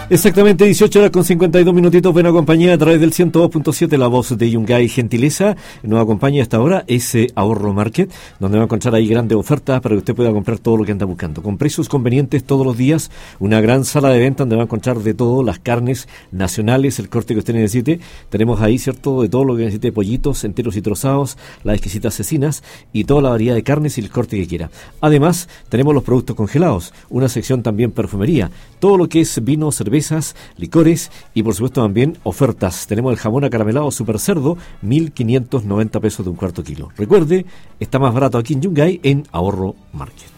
Exactamente 18 horas con 52 minutitos. Buena compañía a través del 102.7, la voz de Yungay Gentileza. Nueva compañía hasta ahora es Ahorro Market, donde va a encontrar ahí grandes ofertas para que usted pueda comprar todo lo que anda buscando. Con precios convenientes todos los días. Una gran sala de venta donde va a encontrar de todo, las carnes nacionales, el corte que usted necesite. Tenemos ahí, ¿cierto?, de todo lo que necesite, pollitos enteros y trozados, las exquisitas cecinas y toda la variedad de carnes y el corte que quiera. Además, tenemos los productos congelados, una sección también perfumería, todo lo que es vino, cervezas, licores y por supuesto también ofertas. Tenemos el jamón acaramelado Super Cerdo, 1.590 pesos de un cuarto kilo. Recuerde, está más barato aquí en Yungay en Ahorro Market.